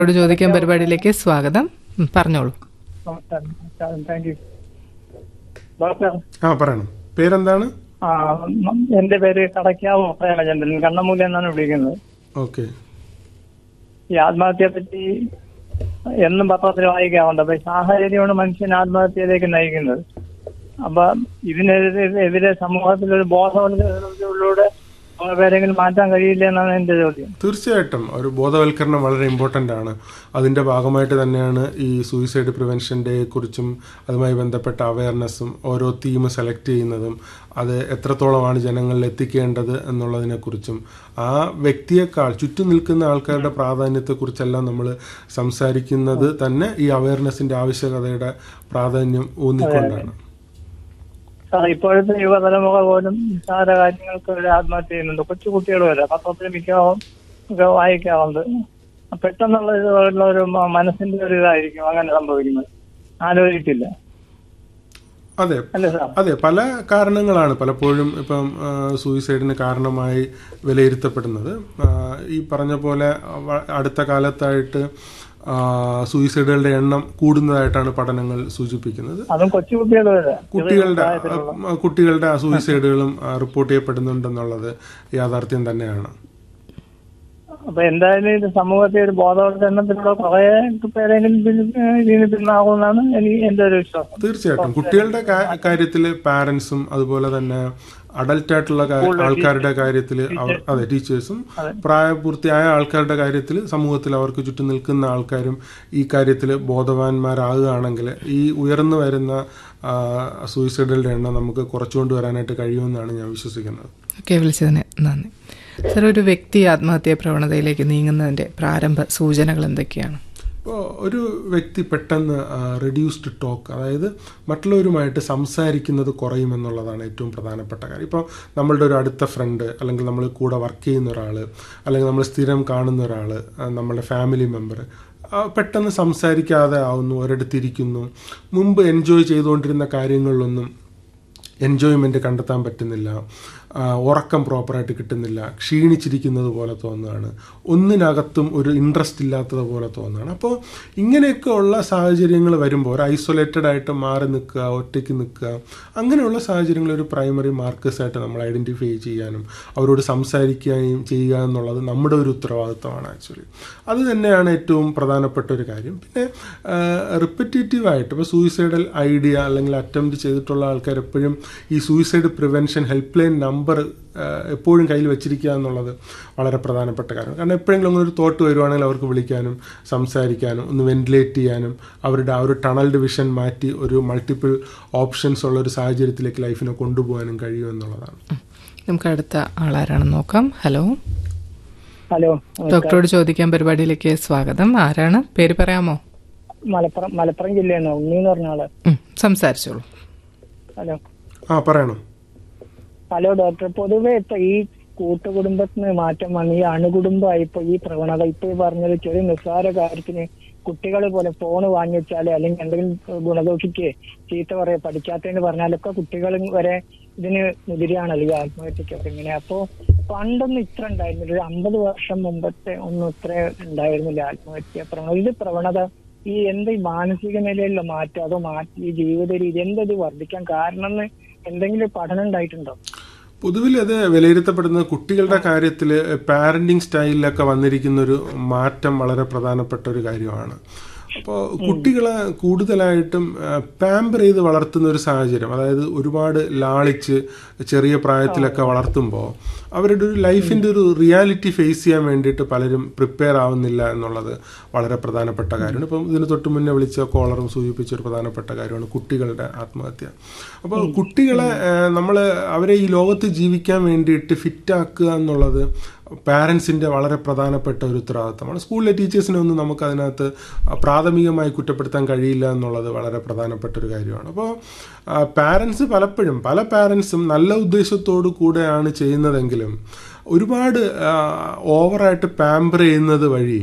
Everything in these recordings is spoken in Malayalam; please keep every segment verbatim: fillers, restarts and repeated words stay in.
ചോദിക്കാൻ പരിപാടിയിലേക്ക് സ്വാഗതം. പറഞ്ഞോളൂ. ആ പറയണം. പേരെന്താണ്? എന്റെ പേര് കടക്കാവോ പ്രേമചന്ദ്രൻ, കണ്ണമൂല എന്നാണ് വിളിക്കുന്നത്. ഓക്കെ. ഈ ആത്മഹത്യയെ പറ്റി എന്നും പത്രത്തിൽ വായിക്കാറുണ്ട്. അപ്പൊ സാഹചര്യമാണ് മനുഷ്യൻ ആത്മഹത്യയിലേക്ക് നയിക്കുന്നത്. അപ്പൊ ഇതിനെതിരെ എതിരെ സമൂഹത്തിലൊരു ബോധവൽക്കരണത്തിലൂടെ പേരെങ്കിലും മാറ്റാൻ കഴിയില്ല എന്നാണ് എന്റെ ചോദ്യം. തീർച്ചയായിട്ടും ഒരു ബോധവൽക്കരണം വളരെ ഇമ്പോർട്ടൻ്റ് ആണ്. അതിൻ്റെ ഭാഗമായിട്ട് തന്നെയാണ് ഈ സൂയിസൈഡ് പ്രിവെൻഷൻ ഡേയെ കുറിച്ചും അതുമായി ബന്ധപ്പെട്ട അവയർനെസ്സും ഓരോ തീം സെലക്ട് ചെയ്യുന്നതും അത് എത്രത്തോളമാണ് ജനങ്ങളിൽ എത്തിക്കേണ്ടത് എന്നുള്ളതിനെക്കുറിച്ചും ആ വ്യക്തിയെക്കാൾ ചുറ്റും നിൽക്കുന്ന ആൾക്കാരുടെ പ്രാധാന്യത്തെക്കുറിച്ചെല്ലാം നമ്മൾ സംസാരിക്കുന്നത് തന്നെ ഈ അവയർനെസ്സിൻ്റെ ആവശ്യകതയുടെ പ്രാധാന്യം ഊന്നിക്കൊണ്ടാണ്. ഇപ്പോഴത്തെ യുവതലമുറ പോലും നിസ്സാര കാര്യങ്ങൾക്ക് ഒരു ആത്മഹത്യ ചെയ്യുന്നുണ്ട്. കൊച്ചു കുട്ടികൾ വരെ പത്രത്തിൽ മിക്കവാറും ഒക്കെ വായിക്കാറുണ്ട്. പെട്ടെന്നുള്ള ഇതുള്ള ഒരു മനസ്സിന്റെ ഒരു ഇതായിരിക്കും അങ്ങനെ സംഭവിക്കുന്നത്, ആലോചിക്കില്ല. അതെ അതെ പല കാരണങ്ങളാണ് പലപ്പോഴും ഇപ്പം സൂയിസൈഡിന് കാരണമായി വിലയിരുത്തപ്പെടുന്നത്. ഈ പറഞ്ഞ പോലെ അടുത്ത കാലത്തായിട്ട് സൂയിസൈഡുകളുടെ എണ്ണം കൂടുന്നതായിട്ടാണ് പഠനങ്ങൾ സൂചിപ്പിക്കുന്നത്. കുട്ടികളുടെ കുട്ടികളുടെ സൂയിസൈഡുകളും റിപ്പോർട്ട് ചെയ്യപ്പെടുന്നുണ്ടെന്നുള്ളത് യാഥാർത്ഥ്യം തന്നെയാണ്. അപ്പൊ എന്തായാലും ഇത് സമൂഹത്തെ ഒരു ബോധവൽക്കരണത്തിലൂടെ കുറെ പേരെങ്കിലും പിന്നാകുമെന്നാണ് എനിക്ക് എന്റെ ഒരു വിശ്വാസം. തീർച്ചയായിട്ടും കുട്ടികളുടെ കാര്യത്തിൽ പാരന്റ്സും അതുപോലെ തന്നെ അഡൽട്ട് ആയിട്ടുള്ള ആൾക്കാരുടെ കാര്യത്തിൽ അതെ ടീച്ചേഴ്സും പ്രായപൂർത്തിയായ ആൾക്കാരുടെ കാര്യത്തിൽ സമൂഹത്തിൽ അവർക്ക് ചുറ്റും നിൽക്കുന്ന ആൾക്കാരും ഈ കാര്യത്തിൽ ബോധവാന്മാരാകുകയാണെങ്കിൽ ഈ ഉയർന്നു വരുന്ന സൂയിസൈഡുകളുടെ എണ്ണം നമുക്ക് കുറച്ചുകൊണ്ട് വരാനായിട്ട് കഴിയുമെന്നാണ് ഞാൻ വിശ്വസിക്കുന്നത്. ഓക്കെ, വിളിച്ചതിന് നന്ദി. സർ, ഒരു വ്യക്തി ആത്മഹത്യാ പ്രവണതയിലേക്ക് നീങ്ങുന്നതിൻ്റെ പ്രാരംഭ സൂചനകൾ എന്തൊക്കെയാണ്? ഇപ്പോൾ ഒരു വ്യക്തി പെട്ടെന്ന് റെഡ്യൂസ്ഡ് ടോക്ക്, അതായത് മറ്റുള്ളവരുമായിട്ട് സംസാരിക്കുന്നത് കുറയുമെന്നുള്ളതാണ് ഏറ്റവും പ്രധാനപ്പെട്ട കാര്യം. ഇപ്പോൾ നമ്മളുടെ ഒരു അടുത്ത ഫ്രണ്ട് അല്ലെങ്കിൽ നമ്മൾ കൂടെ വർക്ക് ചെയ്യുന്ന ഒരാൾ അല്ലെങ്കിൽ നമ്മൾ സ്ഥിരം കാണുന്ന ഒരാൾ, നമ്മളുടെ ഫാമിലി മെമ്പർ പെട്ടെന്ന് സംസാരിക്കാതെ ആവുന്നു, ഒരിടത്തിരിക്കുന്നു. മുമ്പ് എൻജോയ് ചെയ്തുകൊണ്ടിരുന്ന കാര്യങ്ങളിലൊന്നും എൻജോയ്മെൻറ്റ് കണ്ടെത്താൻ പറ്റുന്നില്ല, ഉറക്കം പ്രോപ്പറായിട്ട് കിട്ടുന്നില്ല, ക്ഷീണിച്ചിരിക്കുന്നത് പോലെ തോന്നുകയാണ്, ഒന്നിനകത്തും ഒരു ഇൻട്രസ്റ്റ് ഇല്ലാത്തത് പോലെ തോന്നുകയാണ്. അപ്പോൾ ഇങ്ങനെയൊക്കെ ഉള്ള സാഹചര്യങ്ങൾ വരുമ്പോൾ ഒരു ഐസൊലേറ്റഡ് ആയിട്ട് മാറി നിൽക്കുക, ഒറ്റയ്ക്ക് നിൽക്കുക, അങ്ങനെയുള്ള സാഹചര്യങ്ങൾ ഒരു പ്രൈമറി മാർക്കേഴ്സായിട്ട് നമ്മൾ ഐഡൻറ്റിഫൈ ചെയ്യാനും അവരോട് സംസാരിക്കുകയും ചെയ്യുക എന്നുള്ളത് നമ്മുടെ ഒരു ഉത്തരവാദിത്തമാണ് ആക്ച്വലി. അത് തന്നെയാണ് ഏറ്റവും പ്രധാനപ്പെട്ട ഒരു കാര്യം. പിന്നെ റിപ്പറ്റേറ്റീവായിട്ട് ഇപ്പോൾ സൂയിസൈഡൽ ഐഡിയ അല്ലെങ്കിൽ അറ്റംപ്റ്റ് ചെയ്തിട്ടുള്ള ആൾക്കാർ എപ്പോഴും ഈ suicide prevention help line number എപ്പോഴും കയ്യിൽ വെച്ചിരിക്കുക എന്നുള്ളത് വളരെ പ്രധാനപ്പെട്ട കാര്യമാണ്. കാരണം എപ്പോഴെങ്കിലും അങ്ങനെ ഒരു തോട്ട് വരുവാണെങ്കിൽ അവർക്ക് വിളിക്കാനും സംസാരിക്കാനും ഒന്ന് വെന്റിലേറ്റ് ചെയ്യാനും അവരുടെ ആ ഒരു ടണൽ ഡിവിഷൻ മാറ്റി ഒരു മൾട്ടിപ്പിൾ ഓപ്ഷൻസ് ഉള്ള ഒരു സാഹചര്യത്തിലേക്ക് ലൈഫിനെ കൊണ്ടുപോകാനും കഴിയുമെന്നുള്ളതാണ്. നമുക്ക് അടുത്ത ആളാരാണെന്ന് നോക്കാം. ഹലോ ഹലോ ഡോക്ടറോട് ചോദിക്കാൻ പരിപാടിയിലേക്ക് സ്വാഗതം. ആരാണ്? പേര് പറയാമോ? മലപ്പുറം മലപ്പുറം ജില്ലയാണ് ഉണ്ണി എന്ന് പറഞ്ഞ ആള്. സംസാരിച്ചോളൂ. ഹലോ ആ പറയണം. ഹലോ ഡോക്ടർ, പൊതുവെ ഇപ്പൊ ഈ കൂട്ടുകുടുംബത്തിന് മാറ്റം വന്ന് ഈ അണുകുടുംബമായി ഇപ്പൊ ഈ പ്രവണത ഇപ്പൊ ഈ പറഞ്ഞത് ചെറിയ നിസ്സാര കാര്യത്തിന് കുട്ടികൾ പോലെ ഫോണ് വാങ്ങി വെച്ചാല് അല്ലെങ്കിൽ എന്തെങ്കിലും ഗുണദോഷിക്ക് ചീത്ത പറയാ പഠിക്കാത്തതെന്ന് പറഞ്ഞാലൊക്കെ കുട്ടികൾ വരെ ഇതിന് മുതിരാണല്ലോ ഈ ആത്മഹത്യക്കൊക്കെ ഇങ്ങനെ. അപ്പോ പണ്ടൊന്നും ഇത്ര ഉണ്ടായിരുന്നില്ല, ഒരു അമ്പത് വർഷം മുമ്പത്തെ ഒന്നും ഇത്ര ഉണ്ടായിരുന്നില്ല ആത്മഹത്യ പ്രവണത. ഇത് പ്രവണത ഈ എന്താ ഈ മാനസിക നിലയിലുള്ള മാറ്റം അതോ മാറ്റി ഈ ജീവിത രീതി എന്താ ഇത് വർദ്ധിക്കാൻ കാരണം എന്ന് എന്തെങ്കിലും പഠനം ഉണ്ടായിട്ടുണ്ടോ? പൊതുവിൽ അത് വിലയിരുത്തപ്പെടുന്ന കുട്ടികളുടെ കാര്യത്തിൽ പാരന്റിങ് സ്റ്റൈലിലൊക്കെ വന്നിരിക്കുന്ന ഒരു മാറ്റം വളരെ പ്രധാനപ്പെട്ട ഒരു കാര്യമാണ്. അപ്പോൾ കുട്ടികളെ കൂടുതലായിട്ടും പാമ്പർ ചെയ്ത് വളർത്തുന്ന ഒരു സാഹചര്യം, അതായത് ഒരുപാട് ലാളിച്ച് ചെറിയ പ്രായത്തിലൊക്കെ വളർത്തുമ്പോൾ അവരുടെ ഒരു ലൈഫിൻ്റെ ഒരു റിയാലിറ്റി ഫേസ് ചെയ്യാൻ വേണ്ടിയിട്ട് പലരും പ്രിപ്പയർ ആവുന്നില്ല എന്നുള്ളത് വളരെ പ്രധാനപ്പെട്ട കാര്യമാണ്. ഇപ്പം ഇതിന് തൊട്ട് മുന്നേ വിളിച്ച കോളറും സൂചിപ്പിച്ച ഒരു പ്രധാനപ്പെട്ട കാര്യമാണ് കുട്ടികളുടെ ആത്മഹത്യ. അപ്പോൾ കുട്ടികളെ നമ്മൾ അവരെ ഈ ലോകത്ത് ജീവിക്കാൻ വേണ്ടിയിട്ട് ഫിറ്റാക്കുക എന്നുള്ളത് പാരൻസിൻ്റെ വളരെ പ്രധാനപ്പെട്ട ഒരു ഉത്തരവാദിത്തമാണ്. സ്കൂളിലെ ടീച്ചേഴ്സിനെ ഒന്നും നമുക്ക് അതിനകത്ത് പ്രാഥമികമായി കുറ്റപ്പെടുത്താൻ കഴിയില്ല എന്നുള്ളത് വളരെ പ്രധാനപ്പെട്ട ഒരു കാര്യമാണ്. അപ്പോൾ പാരൻസ് പലപ്പോഴും പല പാരൻസും നല്ല ഉദ്ദേശത്തോടു കൂടെയാണ് ചെയ്യുന്നതെങ്കിലും ഒരുപാട് ഓവറായിട്ട് പാമ്പർ ചെയ്യുന്നത് വഴി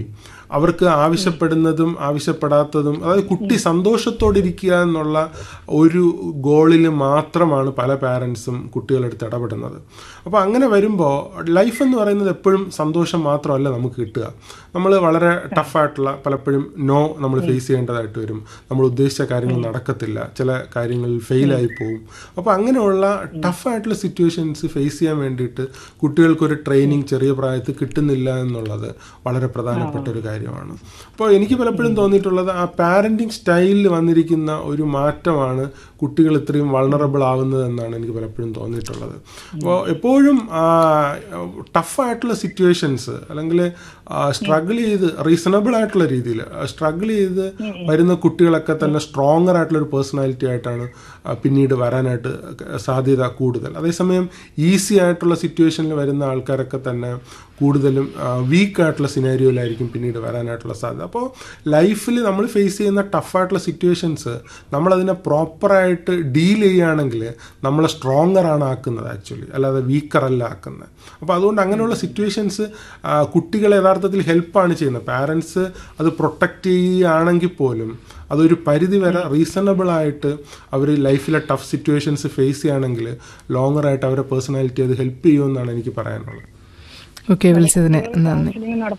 അവർക്ക് ആവശ്യപ്പെടുന്നതും ആവശ്യപ്പെടാത്തതും, അതായത് കുട്ടി സന്തോഷത്തോടിരിക്കുക എന്നുള്ള ഒരു ഗോളിൽ മാത്രമാണ് പല പാരൻസും കുട്ടികളെടുത്ത് ഇടപെടുന്നത്. അപ്പോൾ അങ്ങനെ വരുമ്പോൾ ലൈഫ് എന്ന് പറയുന്നത് എപ്പോഴും സന്തോഷം മാത്രമല്ല നമുക്ക് കിട്ടുക. നമ്മൾ വളരെ ടഫായിട്ടുള്ള പലപ്പോഴും നോ നമ്മൾ ഫേസ് ചെയ്യേണ്ടതായിട്ട് വരും. നമ്മൾ ഉദ്ദേശിച്ച കാര്യങ്ങൾ നടക്കത്തില്ല, ചില കാര്യങ്ങളിൽ ഫെയിലായി പോകും. അപ്പോൾ അങ്ങനെയുള്ള ടഫായിട്ടുള്ള സിറ്റുവേഷൻസ് ഫേസ് ചെയ്യാൻ വേണ്ടിയിട്ട് കുട്ടികൾക്കൊരു ട്രെയിനിങ് ചെറിയ പ്രായത്തിൽ കിട്ടുന്നില്ല എന്നുള്ളത് വളരെ പ്രധാനപ്പെട്ട ഒരു കാര്യമാണ്. അപ്പോൾ എനിക്ക് പലപ്പോഴും തോന്നിയിട്ടുള്ളത് ആ പാരൻറ്റിങ് സ്റ്റൈലിൽ വന്നിരിക്കുന്ന ഒരു മാറ്റമാണ് കുട്ടികൾ ഇത്രയും വൾണറബിൾ ആവുന്നത് എന്നാണ് എനിക്ക് പലപ്പോഴും തോന്നിയിട്ടുള്ളത്. അപ്പോൾ എപ്പോഴും ടഫായിട്ടുള്ള സിറ്റുവേഷൻസ് അല്ലെങ്കിൽ സ്ട്രഗിൾ ചെയ്ത് റീസണബിൾ ആയിട്ടുള്ള രീതിയിൽ സ്ട്രഗിൾ ചെയ്ത് വരുന്ന കുട്ടികളൊക്കെ തന്നെ സ്ട്രോങ്ങർ ആയിട്ടുള്ള ഒരു പേഴ്സണാലിറ്റി ആയിട്ടാണ് പിന്നീട് വരാനായിട്ട് സാധ്യത കൂടുതൽ. അതേസമയം ഈസി ആയിട്ടുള്ള സിറ്റുവേഷനിൽ വരുന്ന ആൾക്കാരൊക്കെ തന്നെ കൂടുതലും വീക്കായിട്ടുള്ള സിനാരിയോയിലായിരിക്കും പിന്നീട് വരാനായിട്ടുള്ള സാധ്യത. അപ്പോൾ ലൈഫിൽ നമ്മൾ ഫേസ് ചെയ്യുന്ന ടഫായിട്ടുള്ള സിറ്റുവേഷൻസ് നമ്മളതിനെ പ്രോപ്പറായിട്ട് ഡീൽ ചെയ്യുകയാണെങ്കിൽ നമ്മളെ സ്ട്രോങ്ങറാണ് ആക്കുന്നത് ആക്ച്വലി, അല്ലാതെ വീക്കറല്ല ആക്കുന്നത്. അപ്പോൾ അതുകൊണ്ട് അങ്ങനെയുള്ള സിറ്റുവേഷൻസ് കുട്ടികളെ യഥാർത്ഥത്തിൽ ഹെൽപ്പാണ് ചെയ്യുന്നത്. പാരൻസ് അത് പ്രൊട്ടക്റ്റ് ചെയ്യുകയാണെങ്കിൽ പോലും അതൊരു പരിധി വരെ റീസണബിൾ ആയിട്ട് അവർ ലൈഫിലെ ടഫ് സിറ്റുവേഷൻസ് ഫേസ് ചെയ്യുകയാണെങ്കിൽ ലോങ്ങറായിട്ട് അവരുടെ പേഴ്സണാലിറ്റി അത് ഹെൽപ്പ് ചെയ്യുമെന്നാണ് എനിക്ക് പറയാനുള്ളത്. ഓക്കെ, വിളിച്ചതിന് നന്ദി.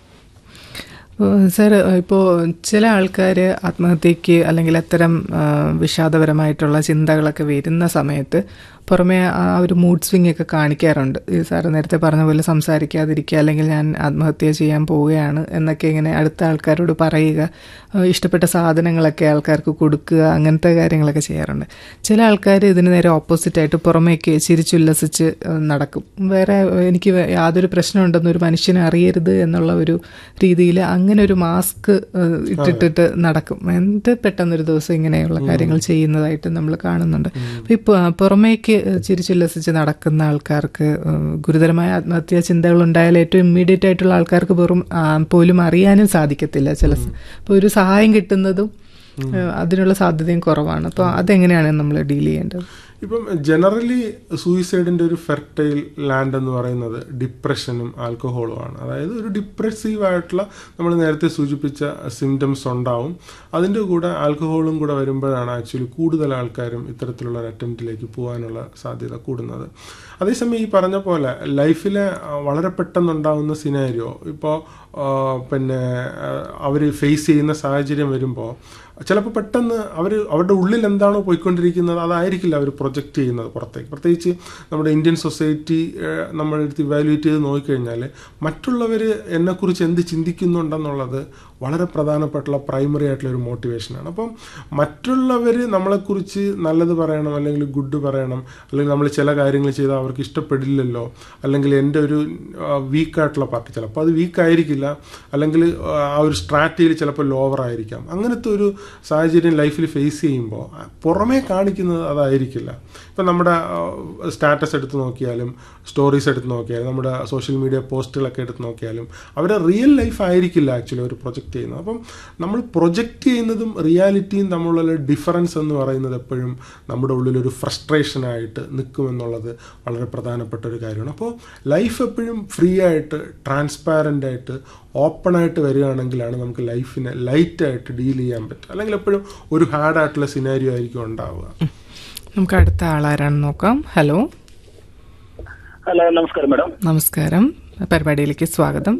സാർ, ഇപ്പോൾ ചില ആൾക്കാർ ആത്മഹത്യക്ക് അല്ലെങ്കിൽ അത്തരം വിഷാദപരമായിട്ടുള്ള ചിന്തകളൊക്കെ വരുന്ന സമയത്ത് പുറമേ ആ ഒരു മൂഡ് സ്വിങ് ഒക്കെ കാണിക്കാറുണ്ട്. ഈ സാറ് നേരത്തെ പറഞ്ഞ പോലെ സംസാരിക്കാതിരിക്കുക, അല്ലെങ്കിൽ ഞാൻ ആത്മഹത്യ ചെയ്യാൻ പോവുകയാണ് എന്നൊക്കെ ഇങ്ങനെ അടുത്ത ആൾക്കാരോട് പറയുക, ഇഷ്ടപ്പെട്ട സാധനങ്ങളൊക്കെ ആൾക്കാർക്ക് കൊടുക്കുക, അങ്ങനത്തെ കാര്യങ്ങളൊക്കെ ചെയ്യാറുണ്ട്. ചില ആൾക്കാർ ഇതിന് നേരെ ഓപ്പോസിറ്റായിട്ട് പുറമേക്ക് ചിരിച്ചുല്ലസിച്ച് നടക്കും. വേറെ എനിക്ക് യാതൊരു പ്രശ്നമുണ്ടെന്ന് ഒരു മനുഷ്യനെ അറിയരുത് എന്നുള്ള ഒരു രീതിയിൽ അങ്ങനെ ഒരു മാസ്ക് ഇട്ടിട്ടിട്ട് നടക്കും. എന്നിട്ട് പെട്ടെന്നൊരു ദിവസം ഇങ്ങനെയുള്ള കാര്യങ്ങൾ ചെയ്യുന്നതായിട്ട് നമ്മൾ കാണുന്നുണ്ട്. അപ്പോൾ ഇപ്പോൾ പുറമേക്ക് ചിരിച്ചുല്ലസിച്ച് നടക്കുന്ന ആൾക്കാർക്ക് ഗുരുതരമായ ആത്മഹത്യാ ചിന്തകൾ ഉണ്ടായാൽ ഏറ്റവും ഇമ്മീഡിയറ്റ് ആയിട്ടുള്ള ആൾക്കാർക്ക് വെറും പോലും അറിയാനും സാധിക്കത്തില്ല. ചില ഇപ്പോൾ ഒരു സഹായം കിട്ടുന്നതും അതിനുള്ള സാധ്യതയും കുറവാണ്. അപ്പോൾ അതെങ്ങനെയാണ് നമ്മൾ ഡീൽ ചെയ്യേണ്ടത്? ഇപ്പം ജനറലി സൂയിസൈഡിൻ്റെ ഒരു ഫെർട്ടൈൽ ലാൻഡ് എന്ന് പറയുന്നത് ഡിപ്രഷനും ആൽക്കഹോളുമാണ്. അതായത് ഒരു ഡിപ്രസീവ് ആയിട്ടുള്ള നമ്മൾ നേരത്തെ സൂചിപ്പിച്ച സിംറ്റംസ് ഉണ്ടാവും. അതിൻ്റെ കൂടെ ആൽക്കഹോളും കൂടെ വരുമ്പോഴാണ് ആക്ച്വലി കൂടുതൽ ആൾക്കാരും ഇത്തരത്തിലുള്ള ഒരു അറ്റംപ്റ്റിലേക്ക് പോകാനുള്ള സാധ്യത കൂടുന്നത്. അതേസമയം ഈ പറഞ്ഞ പോലെ ലൈഫിലെ വളരെ പെട്ടെന്നുണ്ടാകുന്ന സിനാരിയോ ഇപ്പോൾ പിന്നെ അവർ ഫേസ് ചെയ്യുന്ന സാഹചര്യം വരുമ്പോൾ ചിലപ്പോൾ പെട്ടെന്ന് അവർ അവരുടെ ഉള്ളിൽ എന്താണോ പോയിക്കൊണ്ടിരിക്കുന്നത് അതായിരിക്കില്ല അവർ പ്രൊജക്റ്റ് ചെയ്യുന്നത് പുറത്തേക്ക്. പ്രത്യേകിച്ച് നമ്മുടെ ഇന്ത്യൻ സൊസൈറ്റി നമ്മളെടുത്ത് ഇവാലുവേറ്റ് ചെയ്ത് നോക്കിക്കഴിഞ്ഞാൽ മറ്റുള്ളവർ എന്നെക്കുറിച്ച് എന്ത് ചിന്തിക്കുന്നുണ്ടെന്നുള്ളത് വളരെ പ്രധാനപ്പെട്ടുള്ള പ്രൈമറി ആയിട്ടുള്ള ഒരു മോട്ടിവേഷനാണ്. അപ്പം മറ്റുള്ളവർ നമ്മളെക്കുറിച്ച് നല്ലത് പറയണം, അല്ലെങ്കിൽ ഗുഡ് പറയണം, അല്ലെങ്കിൽ നമ്മൾ ചില കാര്യങ്ങൾ ചെയ്താൽ അവർക്ക് ഇഷ്ടപ്പെടില്ലല്ലോ, അല്ലെങ്കിൽ എൻ്റെ ഒരു വീക്കായിട്ടുള്ള പാർട്ടി ചിലപ്പോൾ അത് വീക്കായിരിക്കില്ല, അല്ലെങ്കിൽ ആ ഒരു സ്ട്രാറ്റജിയിൽ ചിലപ്പോൾ ലോവർ ആയിരിക്കാം. അങ്ങനത്തെ ഒരു സാഹചര്യം ലൈഫിൽ ഫേസ് ചെയ്യുമ്പോൾ പുറമേ കാണിക്കുന്നത് അതായിരിക്കില്ല. ഇപ്പം നമ്മുടെ സ്റ്റാറ്റസ് എടുത്ത് നോക്കിയാലും സ്റ്റോറീസ് എടുത്ത് നോക്കിയാലും നമ്മുടെ സോഷ്യൽ മീഡിയ പോസ്റ്റുകളൊക്കെ എടുത്ത് നോക്കിയാലും അവരുടെ റിയൽ ലൈഫ് ആയിരിക്കില്ല ആക്ച്വലി അവർ പ്രൊജക്റ്റ് ചെയ്യുന്നത്. അപ്പം നമ്മൾ പ്രൊജക്റ്റ് ചെയ്യുന്നതും റിയാലിറ്റിയും തമ്മിലുള്ള ഡിഫറൻസ് എന്ന് പറയുന്നത് എപ്പോഴും നമ്മുടെ ഉള്ളിലൊരു ഫ്രസ്ട്രേഷനായിട്ട് നിൽക്കുമെന്നുള്ളത് വളരെ പ്രധാനപ്പെട്ട ഒരു കാര്യമാണ്. അപ്പോൾ ലൈഫ് എപ്പോഴും ഫ്രീ ആയിട്ട് ട്രാൻസ്പാരൻ്റ് ആയിട്ട് ഓപ്പണായിട്ട് വരികയാണെങ്കിലാണ് നമുക്ക് ലൈഫിനെ ലൈറ്റായിട്ട് ഡീൽ ചെയ്യാൻ പറ്റും. അല്ലെങ്കിൽ എപ്പോഴും ഒരു ഹാർഡായിട്ടുള്ള സിനാരിയോ ആയിരിക്കും ഉണ്ടാവുക. നമുക്ക് അടുത്ത ആളാരാണെന്ന് നോക്കാം. ഹലോ ഹലോ നമസ്കാരം മാഡം. നമസ്കാരം, പരിപാടിയിലേക്ക് സ്വാഗതം.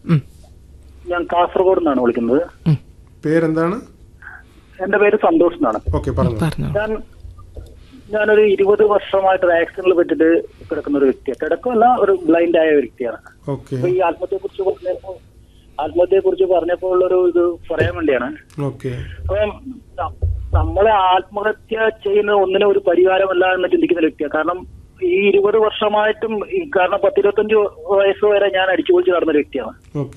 ഞാൻ കാസർഗോഡ് നിന്നാണ് വിളിക്കുന്നത്. പേരെന്താണ്? എന്റെ പേര് സന്തോഷ് എന്നാണ്. ഞാൻ ഞാനൊരു ഇരുപത് വർഷമായിട്ട് ഒരു ആക്സിഡന്റിൽ പറ്റിട്ട് കിടക്കുന്ന ഒരു വ്യക്തിയാണ്. കിടക്കമല്ല, ഒരു ബ്ലൈൻഡ് ആയ വ്യക്തിയാണ്. അപ്പൊ ഈ ആത്മഹത്യയെ കുറിച്ച് പറഞ്ഞപ്പോ ആത്മഹത്യയെ കുറിച്ച് പറഞ്ഞപ്പോൾ ഉള്ളൊരു ഇത് പറയാൻ വേണ്ടിയാണ്. അപ്പം നമ്മളെ ആത്മഹത്യ ചെയ്യുന്ന ഒന്നിനും ഒരു പരിഹാരമല്ല എന്ന് ചിന്തിക്കുന്ന വ്യക്തിയാണ്. കാരണം ഈ ഇരുപത് വർഷമായിട്ടും കാരണം പത്തിരുപത്തഞ്ച് വയസ്സ് വരെ ഞാൻ അടിച്ചു പൊളിച്ച് നടന്ന വ്യക്തിയാണ്.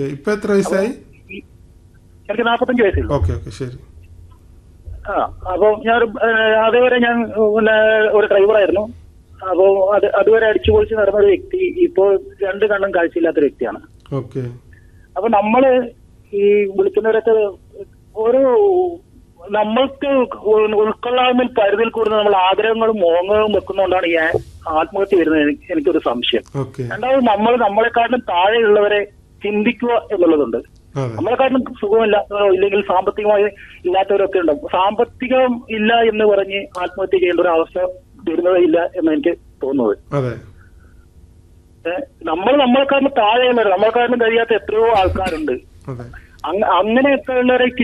എനിക്ക് നാപ്പത്തഞ്ച് വയസ്സുള്ളൂ. ആ അപ്പൊ ഞാൻ അതേവരെ ഞാൻ ഒരു ഡ്രൈവറായിരുന്നു. അപ്പൊ അത് അതുവരെ അടിച്ചു പൊളിച്ച് നടന്ന ഒരു വ്യക്തി ഇപ്പോൾ രണ്ട് കണ്ണും കാഴ്ചയില്ലാത്തൊരു വ്യക്തിയാണ്. അപ്പൊ നമ്മള് ഈ വിളിക്കുന്നവരൊക്കെ ഒരു നമ്മൾക്ക് ഉൾക്കൊള്ളാവുന്ന പരിധിയിൽ കൂടുതൽ നമ്മൾ ആഗ്രഹങ്ങളും മോഹങ്ങളും വെക്കുന്നതുകൊണ്ടാണ് ഈ ആത്മഹത്യ വരുന്നത് എനിക്കൊരു സംശയം. രണ്ടാമത് നമ്മൾ നമ്മളെക്കാട്ടിലും താഴെയുള്ളവരെ ചിന്തിക്കുക എന്നുള്ളതുണ്ട്. നമ്മളെക്കാട്ടിലും സുഖമില്ലാത്തവരോ ഇല്ലെങ്കിൽ സാമ്പത്തികമായി ഇല്ലാത്തവരൊക്കെ ഉണ്ടാവും. സാമ്പത്തികം ഇല്ല എന്ന് പറഞ്ഞ് ആത്മഹത്യ ചെയ്യേണ്ട ഒരു അവസ്ഥ വരുന്നതേ ഇല്ല എന്ന് എനിക്ക് തോന്നുന്നത്. നമ്മൾ നമ്മളെക്കാട്ടിലും താഴെയുള്ളവർ, നമ്മളെക്കാട്ടിലും കഴിയാത്ത എത്രയോ ആൾക്കാരുണ്ട്. അങ്ങനെയൊക്കെ ഉള്ളവരെ